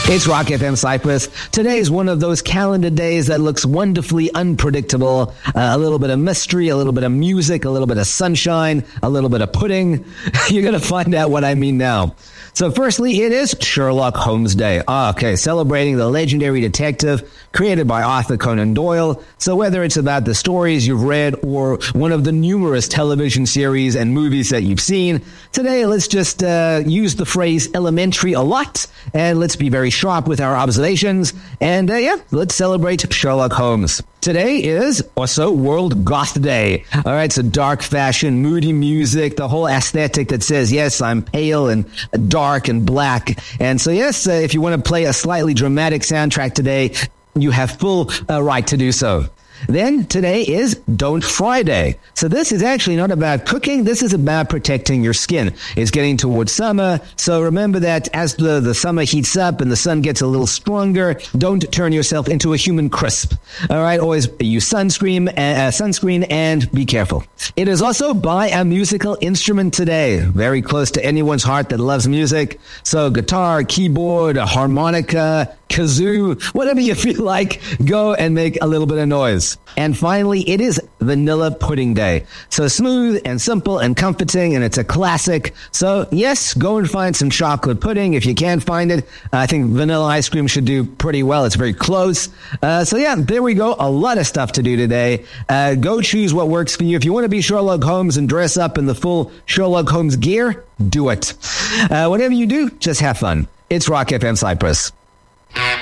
It's Rock FM Cyprus. Today is one of those calendar days that looks wonderfully unpredictable. A little bit of mystery, a little bit of music, a little bit of sunshine, a little bit of pudding. You're going to find out what I mean now. So firstly, it is Sherlock Holmes Day. Okay, celebrating the legendary detective created by Arthur Conan Doyle. So whether it's about the stories you've read or one of the numerous television series and movies that you've seen, today let's just use the phrase elementary a lot, and let's be very sharp with our observations, and let's celebrate Sherlock Holmes. Today is also World Goth Day. All right, so dark fashion, moody music, the whole aesthetic that says, yes, I'm pale and dark and black. And so, yes, if you want to play a slightly dramatic soundtrack today, you have full right to do so. Then today is Don't Fry Day. So this is actually not about cooking. This is about protecting your skin. It's getting towards summer. So remember that as the summer heats up and the sun gets a little stronger, don't turn yourself into a human crisp. All right. Always use sunscreen and be careful. It is also Buy a Musical Instrument today. Very close to anyone's heart that loves music. So guitar, keyboard, a harmonica, kazoo, whatever you feel like, go and make a little bit of noise. And finally, it is Vanilla Pudding Day. So smooth and simple and comforting, and it's a classic. So yes, go and find some chocolate pudding. If you can't find it, I think vanilla ice cream should do pretty well. It's very close. So yeah, there we go. A lot of stuff to do today. Go choose what works for you. If you want to be Sherlock Holmes and dress up in the full Sherlock Holmes gear, do it. Whatever you do, just have fun. It's Rock FM Cyprus.